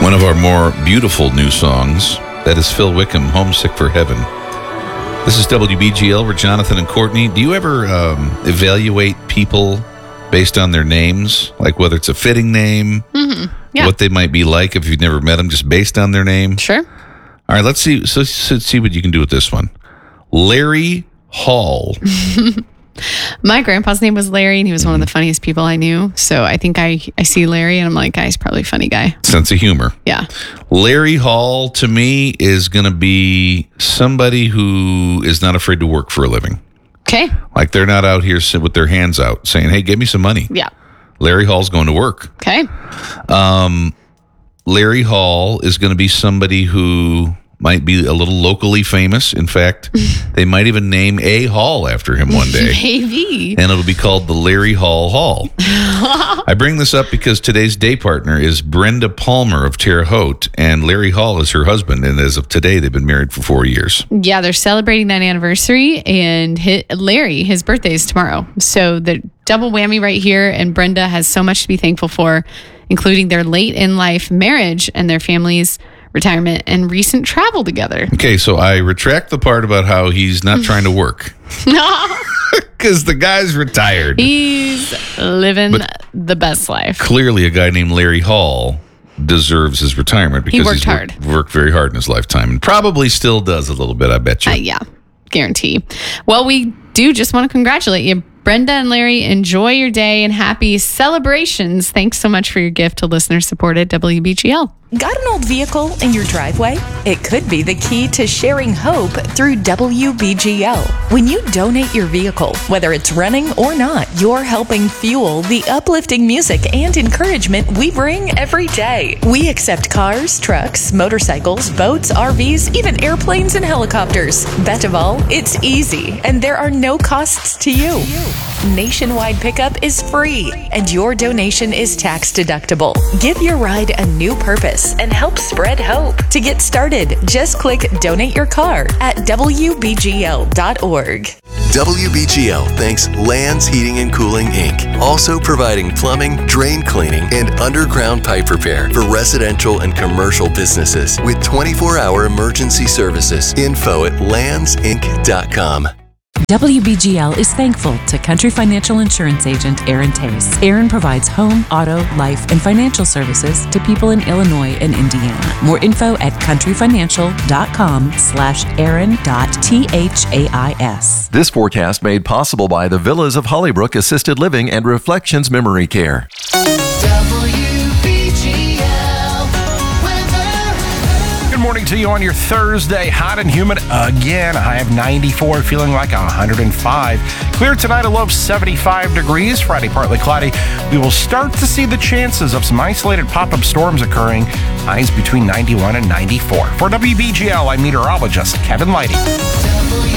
One of our more beautiful new songs, that is Phil Wickham, Homesick for Heaven. This is WBGL. We're Jonathan and Courtney. Do you ever evaluate people based on their names? Like whether it's a fitting name, what they might be like if you've never met them, just based on their name? Sure. All right, let's see what you can do with this one. Larry Hall. My grandpa's name was Larry, and he was one of the funniest people I knew. So I think I see Larry, and I'm like, he's probably a funny guy. Sense of humor. Yeah. Larry Hall, to me, is going to be somebody who is not afraid to work for a living. Okay. Like they're not out here with their hands out saying, hey, give me some money. Yeah. Larry Hall's going to work. Okay. Larry Hall is going to be somebody who might be a little locally famous. In fact, they might even name a hall after him one day. Maybe. And it'll be called the Larry Hall Hall. I bring this up because today's day partner is Brenda Palmer of Terre Haute, and Larry Hall is her husband. And as of today, they've been married for 4 years. Yeah, they're celebrating that anniversary, and Larry, his birthday is tomorrow. So the double whammy right here, and Brenda has so much to be thankful for, including their late in life marriage and their family's retirement and recent travel together. Okay, so I retract the part about how he's not trying to work. Because the guy's retired. He's living the best life. Clearly, a guy named Larry Hall deserves his retirement because he's worked very hard in his lifetime and probably still does a little bit, I bet you. Yeah, guarantee. Well, we do just want to congratulate you. Brenda and Larry, enjoy your day and happy celebrations. Thanks so much for your gift to listener-supported WBGL. Got an old vehicle in your driveway? It could be the key to sharing hope through WBGL. When you donate your vehicle, whether it's running or not, you're helping fuel the uplifting music and encouragement we bring every day. We accept cars, trucks, motorcycles, boats, RVs, even airplanes and helicopters. Best of all, it's easy, and there are no costs to you. Nationwide pickup is free, and your donation is tax deductible. Give your ride a new purpose and help spread hope. To get started, just click Donate Your Car at WBGL.org. WBGL thanks Lands Heating and Cooling, Inc., also providing plumbing, drain cleaning, and underground pipe repair for residential and commercial businesses with 24-hour emergency services. Info at landsinc.com. WBGL is thankful to Country Financial Insurance Agent Aaron Tace. Aaron provides home, auto, life, and financial services to people in Illinois and Indiana. More info at countryfinancial.com/aaron.thais. This forecast made possible by the Villas of Hollybrook Assisted Living and Reflections Memory Care. Good morning to you on your Thursday. Hot and humid again. A high of 94, feeling like 105. Clear tonight, a low of 75 degrees. Friday, partly cloudy. We will start to see the chances of some isolated pop-up storms occurring. Highs between 91 and 94. For WBGL, I'm meteorologist Kevin Lighty.